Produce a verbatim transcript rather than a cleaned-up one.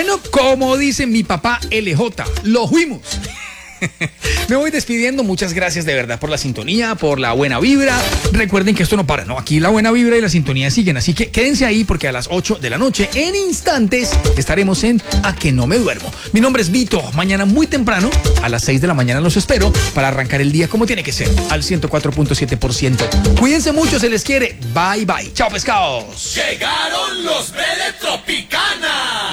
Bueno, como dice mi papá L J, lo fuimos. Me voy despidiendo, muchas gracias de verdad por la sintonía, por la buena vibra. Recuerden que esto no para, ¿no? Aquí la buena vibra y la sintonía siguen, así que quédense ahí porque a las ocho de la noche, en instantes, estaremos en A Que No Me Duermo. Mi nombre es Vito, mañana muy temprano, a las seis de la mañana los espero para arrancar el día como tiene que ser, al ciento cuatro punto siete por ciento. Cuídense mucho, se les quiere. Bye, bye. Chao, pescados. Llegaron los Bele Tropicana.